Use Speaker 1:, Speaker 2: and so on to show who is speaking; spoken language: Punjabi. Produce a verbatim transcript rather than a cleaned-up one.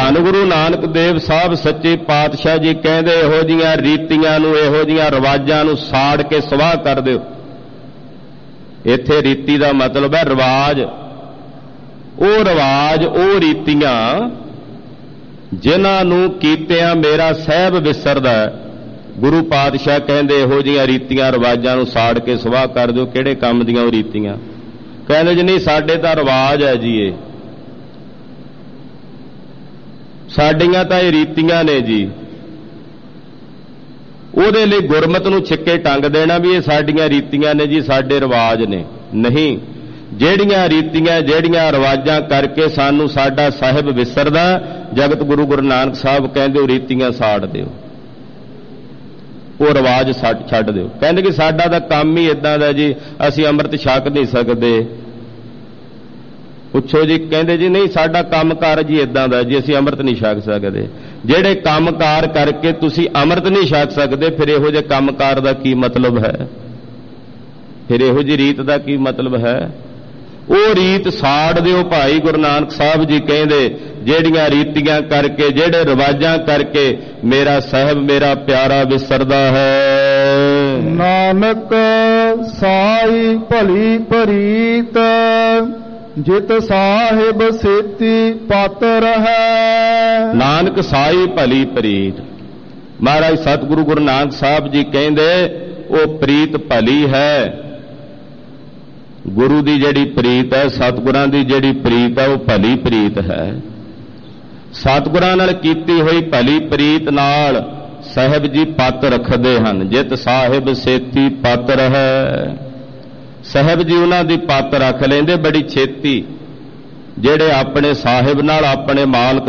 Speaker 1: ਧੰਨ ਗੁਰੂ ਨਾਨਕ ਦੇਵ ਸਾਹਿਬ ਸੱਚੇ ਪਾਤਸ਼ਾਹ ਜੀ ਕਹਿੰਦੇ ਇਹੋ ਜਿਹੀਆਂ ਰੀਤੀਆਂ ਨੂੰ, ਇਹੋ ਜਿਹੀਆਂ ਰਿਵਾਜਾਂ ਨੂੰ ਸਾੜ ਕੇ ਸਵਾਹ ਕਰ ਦਿਓ। ਇੱਥੇ ਰੀਤੀ ਦਾ ਮਤਲਬ ਹੈ ਰਿਵਾਜ। ਉਹ ਰਿਵਾਜ, ਉਹ ਰੀਤੀਆਂ ਜਿਨ੍ਹਾਂ ਨੂੰ ਕੀਤਿਆਂ ਮੇਰਾ ਸਾਹਿਬ ਵਿਸਰਦਾ। ਗੁਰੂ ਪਾਤਸ਼ਾਹ ਕਹਿੰਦੇ ਇਹੋ ਜਿਹੀਆਂ ਰੀਤੀਆਂ ਰਿਵਾਜਾਂ ਨੂੰ ਸਾੜ ਕੇ ਸਵਾਹ ਕਰ ਦਿਓ। ਕਿਹੜੇ ਕੰਮ ਦੀਆਂ ਉਹ ਰੀਤੀਆਂ? ਕਹਿੰਦੇ ਜੀ ਨਹੀਂ, ਸਾਡੇ ਤਾਂ ਰਿਵਾਜ ਹੈ ਜੀ, ਇਹ ਸਾਡੀਆਂ ਤਾਂ ਇਹ ਰੀਤੀਆਂ ਨੇ ਜੀ। ਉਹਦੇ ਲਈ ਗੁਰਮਤਿ ਨੂੰ ਛਿੱਕੇ ਟੰਗ ਦੇਣਾ ਵੀ ਇਹ ਸਾਡੀਆਂ ਰੀਤੀਆਂ ਨੇ ਜੀ, ਸਾਡੇ ਰਿਵਾਜ ਨੇ। ਨਹੀਂ, ਜਿਹੜੀਆਂ ਰੀਤੀਆਂ, ਜਿਹੜੀਆਂ ਰਿਵਾਜਾਂ ਕਰਕੇ ਸਾਨੂੰ ਸਾਡਾ ਸਾਹਿਬ ਵਿਸਰਦਾ, ਜਗਤ ਗੁਰੂ ਗੁਰੂ ਨਾਨਕ ਸਾਹਿਬ ਕਹਿੰਦੇ ਉਹ ਰੀਤੀਆਂ ਸਾੜ ਦਿਓ, ਉਹ ਰਿਵਾਜ ਛੱਡ ਦਿਓ। ਕਹਿੰਦੇ ਕਿ ਸਾਡਾ ਤਾਂ ਕੰਮ ਹੀ ਇਦਾਂ ਦਾ ਜੀ, ਅਸੀਂ ਅੰਮ੍ਰਿਤ ਛਕ ਨਹੀਂ ਸਕਦੇ। ਪੁੱਛੋ ਜੀ, ਕਹਿੰਦੇ ਜੀ ਨਹੀਂ, ਸਾਡਾ ਕੰਮਕਾਰ ਜੀ ਇਦਾਂ ਦਾ ਜੀ, ਅਸੀਂ ਅੰਮ੍ਰਿਤ ਨਹੀਂ ਛਕ ਸਕਦੇ। ਜਿਹੜੇ ਕੰਮਕਾਰ ਕਰਕੇ ਤੁਸੀਂ ਅੰਮ੍ਰਿਤ ਨਹੀਂ ਛਕ ਸਕਦੇ, ਫਿਰ ਇਹੋ ਜਿਹੇ ਕੰਮਕਾਰ ਦਾ ਕੀ ਮਤਲਬ ਹੈ? ਫਿਰ ਇਹੋ ਜਿਹੀ ਰੀਤ ਦਾ ਕੀ ਮਤਲਬ ਹੈ? ਉਹ ਰੀਤ ਸਾੜ ਦਿਓ ਭਾਈ। ਗੁਰੂ ਨਾਨਕ ਸਾਹਿਬ ਜੀ ਕਹਿੰਦੇ ਜਿਹੜੀਆਂ ਰੀਤੀਆਂ ਕਰਕੇ, ਜਿਹੜੇ ਰਿਵਾਜਾਂ ਕਰਕੇ ਮੇਰਾ ਸਾਹਿਬ, ਮੇਰਾ ਪਿਆਰਾ ਵਿਸਰਦਾ ਹੈ।
Speaker 2: ਨਾਨਕ ਸਾਈ ਭਲੀ ਪ੍ਰੀਤ, ਜਿਤ ਸਾਹਿਬ ਸੇਤੀ ਪਾਤਰ ਹੈ।
Speaker 1: ਨਾਨਕ ਸਾਈ ਭਲੀ ਪ੍ਰੀਤ। ਮਹਾਰਾਜ ਸਤਿਗੁਰੂ ਗੁਰੂ ਨਾਨਕ ਸਾਹਿਬ ਜੀ ਕਹਿੰਦੇ ਉਹ ਪ੍ਰੀਤ ਭਲੀ ਹੈ। ਗੁਰੂ ਦੀ ਜਿਹੜੀ ਪ੍ਰੀਤ ਹੈ, ਸਤਿਗੁਰਾਂ ਦੀ ਜਿਹੜੀ ਪ੍ਰੀਤ ਹੈ, ਉਹ ਭਲੀ ਪ੍ਰੀਤ ਹੈ। ਸਤਿਗੁਰਾਂ ਨਾਲ ਕੀਤੀ ਹੋਈ ਭਲੀ ਪ੍ਰੀਤ ਨਾਲ ਸਾਹਿਬ ਜੀ ਪੱਤ ਰੱਖਦੇ ਹਨ। ਜਿਤ ਸਾਹਿਬ ਸੇਤੀ ਪਾਤਰ ਹੈ। ਸਾਹਿਬ ਜੀ ਉਹਨਾਂ ਦੀ ਪੱਤ ਰੱਖ ਲੈਂਦੇ ਬੜੀ ਛੇਤੀ। ਜਿਹੜੇ ਆਪਣੇ ਸਾਹਿਬ ਨਾਲ, ਆਪਣੇ ਮਾਲਕ